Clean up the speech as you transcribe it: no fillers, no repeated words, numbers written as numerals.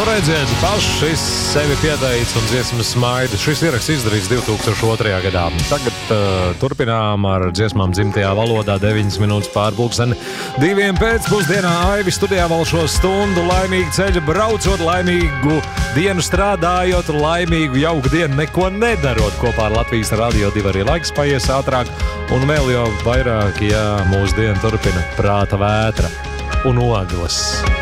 redziet, paši sevi pieteic un dziesmas smaidu. Šis ieraksts izdarīts 2002. gadā. Tagad turpinām ar dziesmām dzimtajā valodā 9 minūtes pārpulksteni 2 pēcpusdienā. Aivi studijā vēl šo stundu, laimīgi ceļu braucot, laimīgu dienu strādājot, laimīgu jauku dienu neko nedarot. Kopā ar Latvijas Radio 2 arī laiks paies ātrāk un vēl jau vairāk, ja mūsu diena turpina prāta vētra un ogles.